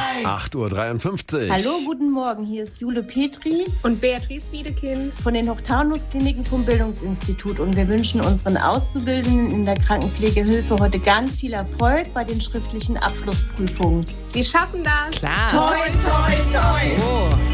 8:53 Uhr. Hallo, guten Morgen. Hier ist Jule Petri und Beatrice Wiedekind von den Hochtaunus-Kliniken vom Bildungsinstitut. Und wir wünschen unseren Auszubildenden in der Krankenpflegehilfe heute ganz viel Erfolg bei den schriftlichen Abschlussprüfungen. Sie schaffen das. Klar. Toi, toi, toi. So.